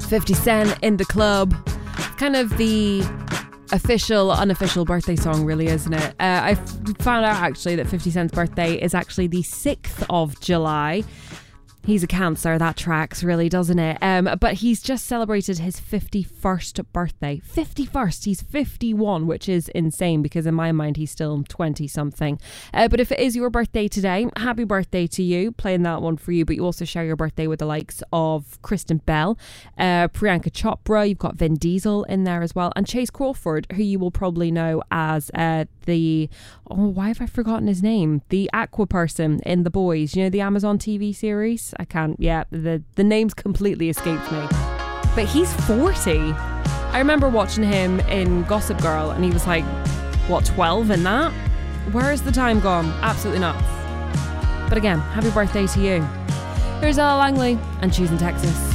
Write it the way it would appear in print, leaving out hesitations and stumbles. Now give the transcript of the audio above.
50 Cent in the club. Kind of the official, unofficial birthday song, really, isn't it? I found out actually that 50 Cent's birthday is actually the 6th of July. He's a Cancer, that tracks really, doesn't it? But he's just celebrated his 51st birthday. 51st, he's 51, which is insane because in my mind he's still 20-something. But if it is your birthday today, happy birthday to you. Playing that one for you, but you also share your birthday with the likes of Kristen Bell, Priyanka Chopra, you've got Vin Diesel in there as well, and Chase Crawford, who you will probably know as why have I forgotten his name? The Aqua person in The Boys, you know, the Amazon TV series? The name's completely escaped me. But he's 40. I remember watching him in Gossip Girl and he was like, 12 in that? Where has the time gone? Absolutely nuts. But again, happy birthday to you. Here's Ella Langley and Choosing Texas.